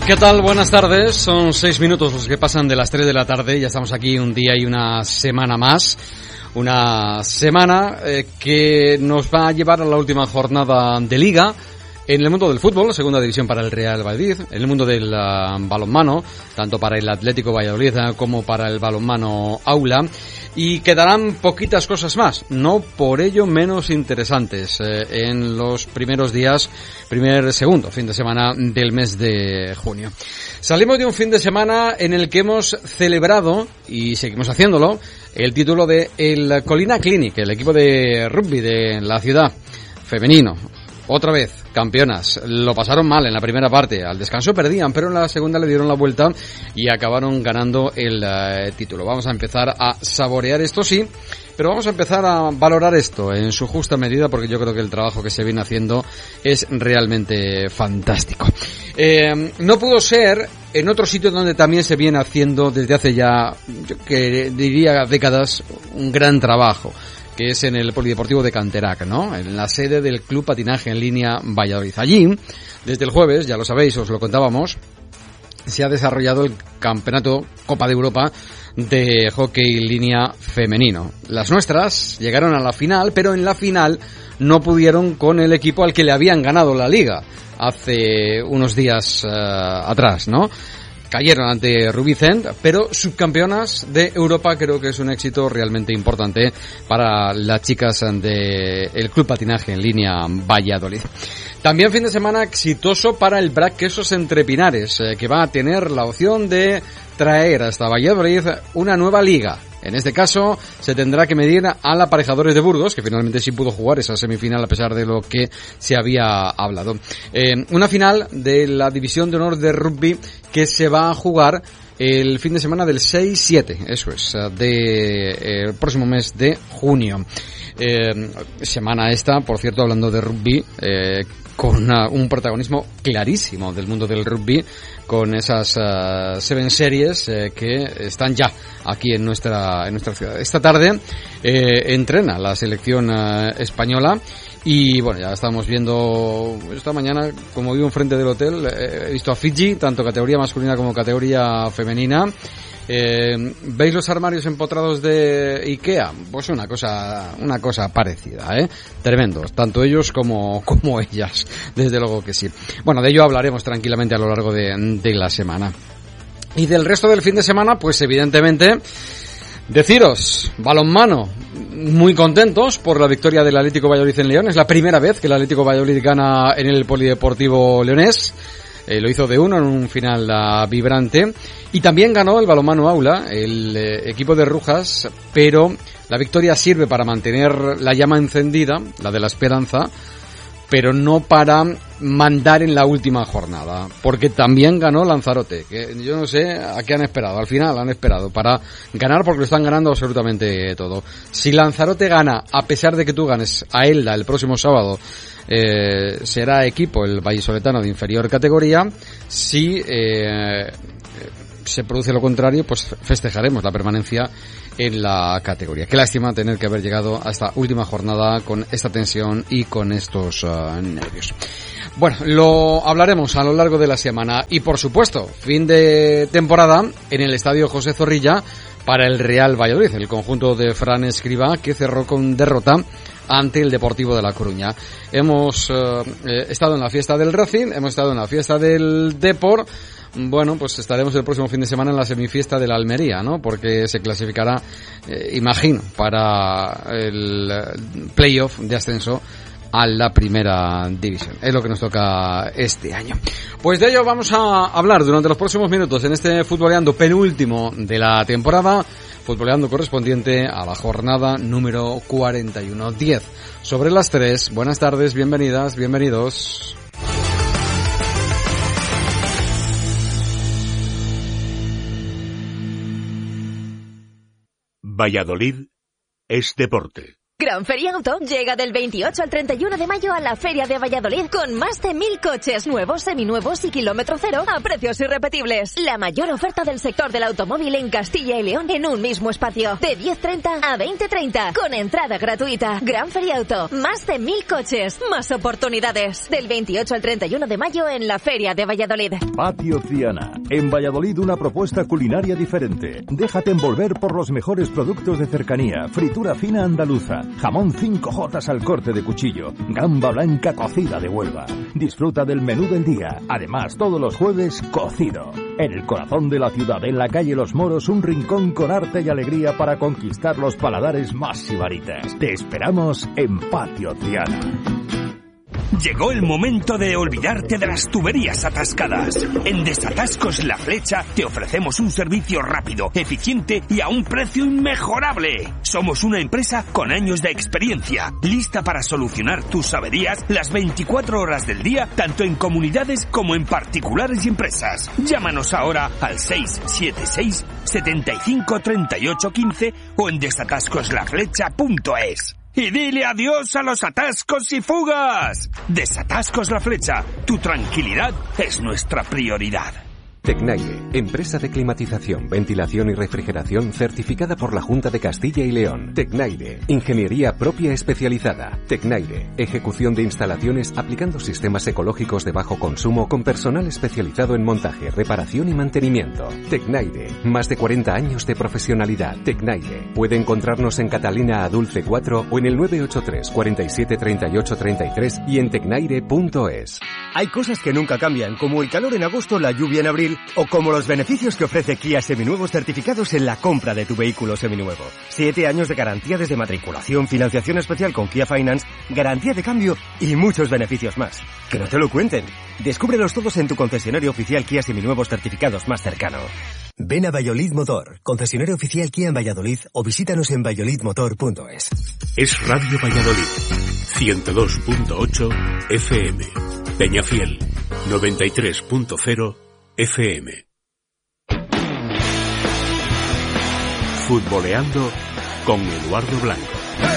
¿Qué tal? Buenas tardes. Son 6 minutos los que pasan de las 3 de la tarde. Ya estamos aquí un día y una semana más. Una semana que nos va a llevar a la última jornada de Liga. En el mundo del fútbol, segunda división para el Real Valladolid. En el mundo del balonmano, tanto para el Atlético Valladolid como para el balonmano Aula. Y quedarán poquitas cosas más, no por ello menos interesantes, en los primeros días, segundo fin de semana del mes de junio. Salimos de un fin de semana en el que hemos celebrado, y seguimos haciéndolo, el título de el Colina Clinic, el equipo de rugby de la ciudad, femenino. Otra vez, campeonas. Lo pasaron mal en la primera parte. Al descanso perdían, pero en la segunda le dieron la vuelta y acabaron ganando el título. Vamos a empezar a saborear esto, sí, pero vamos a empezar a valorar esto en su justa medida, porque yo creo que el trabajo que se viene haciendo es realmente fantástico. No pudo ser en otro sitio donde también se viene haciendo desde hace ya, yo que diría décadas, un gran trabajo, que es en el Polideportivo de Canterac, ¿no? En la sede del Club Patinaje en Línea Valladolid. Allí, desde el jueves, ya lo sabéis, os lo contábamos, se ha desarrollado el Campeonato Copa de Europa de Hockey en Línea Femenino. Las nuestras llegaron a la final, pero en la final no pudieron con el equipo al que le habían ganado la liga hace unos días atrás, ¿no? Cayeron ante Rubicent, pero subcampeonas de Europa. Creo que es un éxito realmente importante para las chicas del Club Patinaje en Línea Valladolid. También fin de semana exitoso para el BRAC Quesos Entre Pinares, que va a tener la opción de traer hasta Valladolid una nueva liga. En este caso, se tendrá que medir al Aparejadores de Burgos, que finalmente sí pudo jugar esa semifinal a pesar de lo que se había hablado. Una final de la División de Honor de Rugby que se va a jugar el fin de semana del 6-7, eso es, el próximo mes de junio. Semana esta, por cierto, hablando de rugby, con un protagonismo clarísimo del mundo del rugby, con esas 7 series que están ya aquí en nuestra ciudad. Esta tarde entrena la selección española. Y bueno, ya estamos viendo esta mañana, como vivo enfrente del hotel, he visto a Fiji, tanto categoría masculina como categoría femenina. ¿Veis los armarios empotrados de Ikea? Pues una cosa parecida, tremendos, tanto ellos como ellas, desde luego que sí. Bueno, de ello hablaremos tranquilamente a lo largo de la semana. Y del resto del fin de semana, pues evidentemente, deciros, balonmano, muy contentos por la victoria del Atlético Valladolid en León. Es la primera vez que el Atlético Valladolid gana en el Polideportivo leonés. Lo hizo de 1 en un final vibrante. Y también ganó el balonmano Aula, el equipo de Rujas, pero la victoria sirve para mantener la llama encendida, la de la esperanza, pero no para mandar en la última jornada, porque también ganó Lanzarote, que yo no sé a qué han esperado. Al final han esperado para ganar, porque lo están ganando absolutamente todo. Si Lanzarote gana, a pesar de que tú ganes a Elda el próximo sábado, será equipo el vallisoletano de inferior categoría. Si se produce lo contrario, pues festejaremos la permanencia en la categoría. Qué lástima tener que haber llegado a esta última jornada con esta tensión y con estos nervios. Bueno, lo hablaremos a lo largo de la semana. Y por supuesto, fin de temporada en el Estadio José Zorrilla para el Real Valladolid, el conjunto de Fran Escribá, que cerró con derrota ante el Deportivo de La Coruña. Hemos estado en la fiesta del Racing, hemos estado en la fiesta del Depor. Bueno, pues estaremos el próximo fin de semana en la semifiesta de la Almería, ¿no? Porque se clasificará, imagino, para el playoff de ascenso a la primera división. Es lo que nos toca este año. Pues de ello vamos a hablar durante los próximos minutos en este Futboleando penúltimo de la temporada. Futboleando correspondiente a la jornada número 41. 10 sobre las 3. Buenas tardes, bienvenidas, bienvenidos. Valladolid es deporte. Gran Feria Auto llega del 28 al 31 de mayo a la Feria de Valladolid con más de 1.000 coches nuevos, seminuevos y kilómetro cero a precios irrepetibles. La mayor oferta del sector del automóvil en Castilla y León en un mismo espacio. De 10:30 a 20:30 con entrada gratuita. Gran Feria Auto. Más de 1.000 coches. Más oportunidades. Del 28 al 31 de mayo en la Feria de Valladolid. Patio Ciana. En Valladolid una propuesta culinaria diferente. Déjate envolver por los mejores productos de cercanía. Fritura fina andaluza. Jamón 5J al corte de cuchillo. Gamba blanca cocida de Huelva. Disfruta del menú del día. Además, todos los jueves, cocido. En el corazón de la ciudad, en la calle Los Moros, un rincón con arte y alegría para conquistar los paladares más sibaritas. Te esperamos en Patio Ciana. Llegó el momento de olvidarte de las tuberías atascadas. En Desatascos La Flecha te ofrecemos un servicio rápido, eficiente y a un precio inmejorable. Somos una empresa con años de experiencia, lista para solucionar tus averías las 24 horas del día, tanto en comunidades como en particulares y empresas. Llámanos ahora al 676 75 38 15 o en desatascoslaflecha.es. Y dile adiós a los atascos y fugas. Desatascos La Flecha. Tu tranquilidad es nuestra prioridad. Tecnaire, empresa de climatización, ventilación y refrigeración certificada por la Junta de Castilla y León. Tecnaire, ingeniería propia especializada. Tecnaire, ejecución de instalaciones aplicando sistemas ecológicos de bajo consumo con personal especializado en montaje, reparación y mantenimiento. Tecnaire, más de 40 años de profesionalidad. Tecnaire, puede encontrarnos en Catalina Adulce 4 o en el 983 47 38 33 y en tecnaire.es. Hay cosas que nunca cambian, como el calor en agosto, la lluvia en abril, o como los beneficios que ofrece Kia Seminuevos certificados en la compra de tu vehículo seminuevo. 7 años de garantía desde matriculación, financiación especial con Kia Finance, garantía de cambio y muchos beneficios más. Que no te lo cuenten. Descúbrelos todos en tu concesionario oficial Kia Seminuevos certificados más cercano. Ven a Valladolid Motor, concesionario oficial Kia en Valladolid, o visítanos en valladolidmotor.es. Es Radio Valladolid, 102.8 FM. Peñafiel, 93.0 FM. Futboleando con Eduardo Blanco.